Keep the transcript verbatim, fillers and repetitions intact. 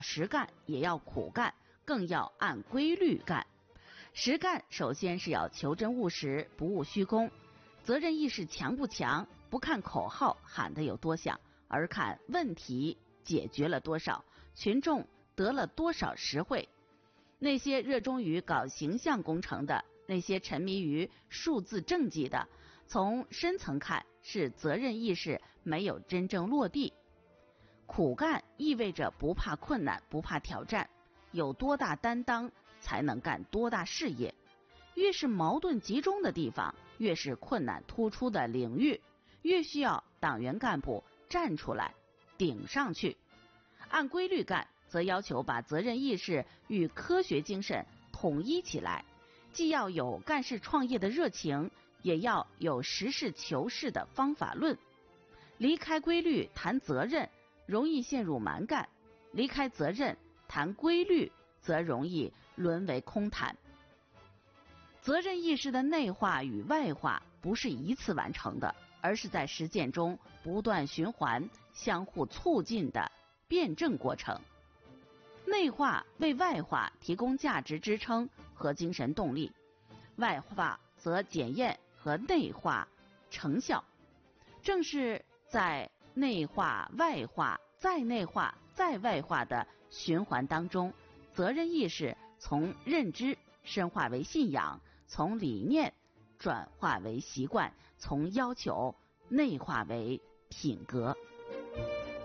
实干，也要苦干，更要按规律干。实干首先是要求真务实，不务虚功。责任意识强不强，不看口号喊得有多响，而看问题解决了多少，群众得了多少实惠。那些热衷于搞形象工程的，那些沉迷于数字政绩的，从深层看是责任意识没有真正落地。苦干意味着不怕困难，不怕挑战，有多大担当才能干多大事业。越是矛盾集中的地方，越是困难突出的领域，越需要党员干部站出来顶上去。按规律干则要求把责任意识与科学精神统一起来，既要有干事创业的热情，也要有实事求是的方法论。离开规律谈责任，容易陷入蛮干；离开责任谈规律，则容易沦为空谈。责任意识的内化与外化不是一次完成的，而是在实践中不断循环、相互促进的辩证过程。内化为外化提供价值支撑和精神动力，外化则检验和内化成效。正是在内化、外化、再内化、再外化的循环当中，责任意识从认知深化为信仰，从理念转化为习惯，从要求内化为品格。